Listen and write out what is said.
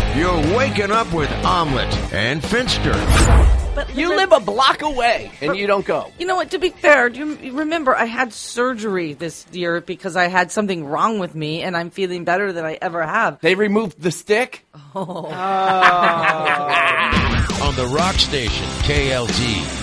You're waking up with Omelet and Finster. But you live a block away, and you don't go. You know what? To be fair, do you remember I had surgery this year because I had something wrong with me, and I'm feeling better than I ever have. They removed the stick? On the Rock Station, KLT.